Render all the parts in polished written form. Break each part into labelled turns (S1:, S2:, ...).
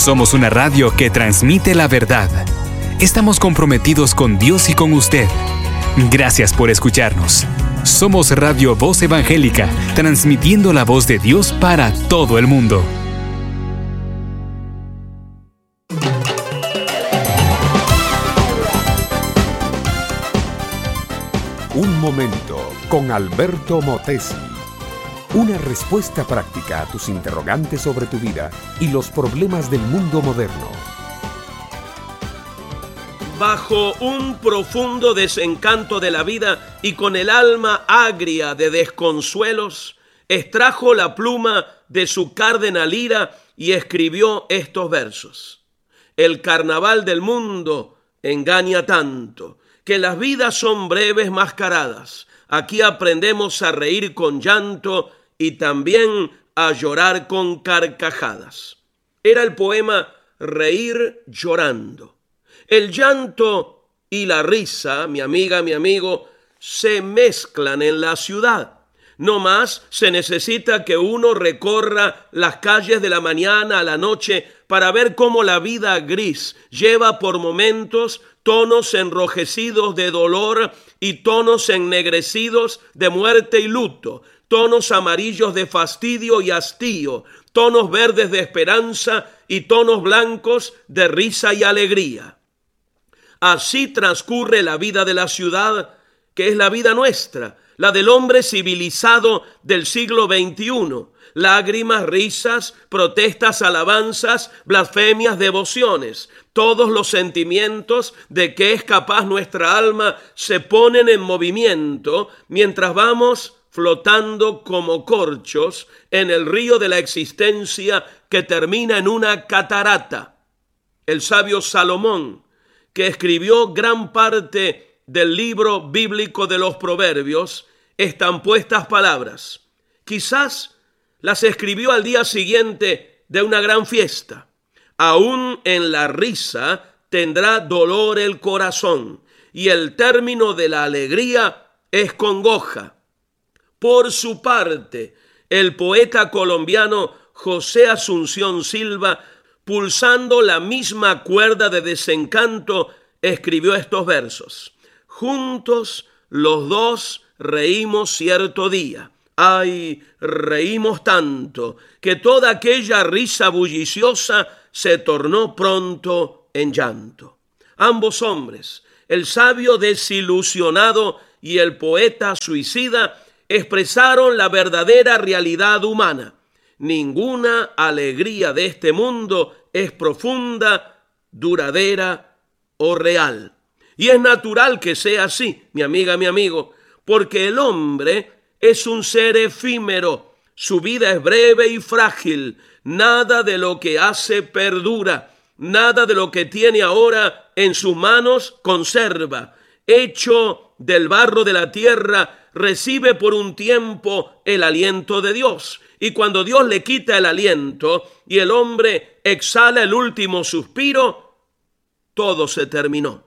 S1: Somos una radio que transmite la verdad. Estamos comprometidos con Dios y con usted. Gracias por escucharnos. Somos Radio Voz Evangélica, transmitiendo la voz de Dios para todo el mundo.
S2: Un momento con Alberto Motesi. Una respuesta práctica a tus interrogantes sobre tu vida y los problemas del mundo moderno.
S3: Bajo un profundo desencanto de la vida y con el alma agria de desconsuelos, extrajo la pluma de su cárdena lira y escribió estos versos. El carnaval del mundo engaña tanto, que las vidas son breves mascaradas. Aquí aprendemos a reír con llanto y también a llorar con carcajadas. Era el poema Reír llorando. El llanto y la risa, mi amiga, mi amigo, se mezclan en la ciudad. No más se necesita que uno recorra las calles de la mañana a la noche para ver cómo la vida gris lleva por momentos tonos enrojecidos de dolor y tonos ennegrecidos de muerte y luto, tonos amarillos de fastidio y hastío, tonos verdes de esperanza y tonos blancos de risa y alegría. Así transcurre la vida de la ciudad, que es la vida nuestra, la del hombre civilizado del siglo XXI. Lágrimas, risas, protestas, alabanzas, blasfemias, devociones. Todos los sentimientos de que es capaz nuestra alma se ponen en movimiento mientras vamos flotando como corchos en el río de la existencia que termina en una catarata. El sabio Salomón, que escribió gran parte del libro bíblico de los Proverbios, estampó estas palabras. Quizás las escribió al día siguiente de una gran fiesta. Aún en la risa tendrá dolor el corazón, y el término de la alegría es congoja. Por su parte, el poeta colombiano José Asunción Silva, pulsando la misma cuerda de desencanto, escribió estos versos. Juntos los dos reímos cierto día. Ay, reímos tanto que toda aquella risa bulliciosa se tornó pronto en llanto. Ambos hombres, el sabio desilusionado y el poeta suicida, expresaron la verdadera realidad humana. Ninguna alegría de este mundo es profunda, duradera o real. Y es natural que sea así, mi amiga, mi amigo, porque el hombre es un ser efímero, su vida es breve y frágil, nada de lo que hace perdura, nada de lo que tiene ahora en sus manos conserva. Hecho del barro de la tierra, recibe por un tiempo el aliento de Dios. Y cuando Dios le quita el aliento y el hombre exhala el último suspiro, todo se terminó.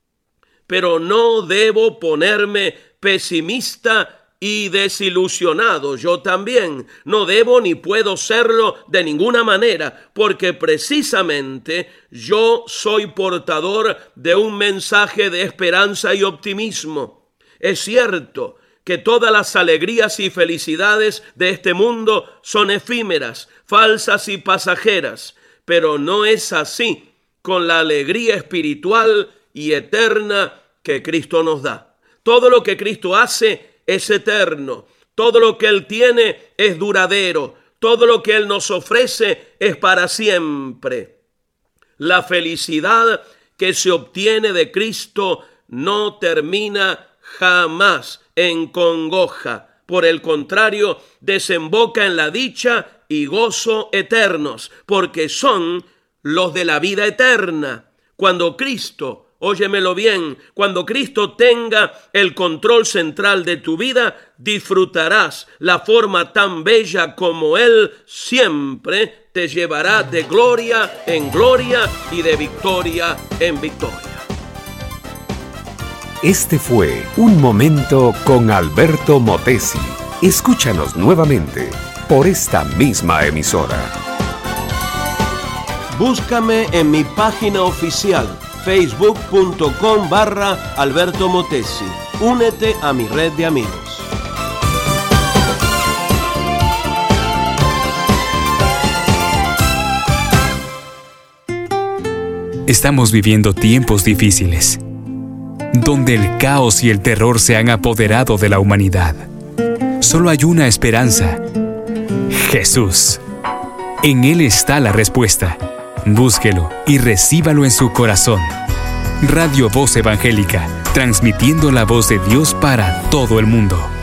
S3: Pero no debo ponerme pesimista y desilusionado. Yo también no debo ni puedo serlo de ninguna manera, porque precisamente yo soy portador de un mensaje de esperanza y optimismo. Es cierto que todas las alegrías y felicidades de este mundo son efímeras, falsas y pasajeras, pero no es así con la alegría espiritual y eterna que Cristo nos da. Todo lo que Cristo hace es eterno, todo lo que Él tiene es duradero, todo lo que Él nos ofrece es para siempre. La felicidad que se obtiene de Cristo no termina jamás en congoja. Por el contrario, desemboca en la dicha y gozo eternos, porque son los de la vida eterna. Cuando Cristo, óyemelo bien, cuando Cristo tenga el control central de tu vida, disfrutarás la forma tan bella como Él siempre te llevará de gloria en gloria y de victoria en victoria.
S2: Este fue Un Momento con Alberto Motesi. Escúchanos nuevamente por esta misma emisora.
S3: Búscame en mi página oficial, facebook.com/Alberto Motesi. Únete a mi red de amigos.
S1: Estamos viviendo tiempos difíciles, donde el caos y el terror se han apoderado de la humanidad. Solo hay una esperanza: Jesús. En Él está la respuesta. Búsquelo y recíbalo en su corazón. Radio Voz Evangélica, transmitiendo la voz de Dios para todo el mundo.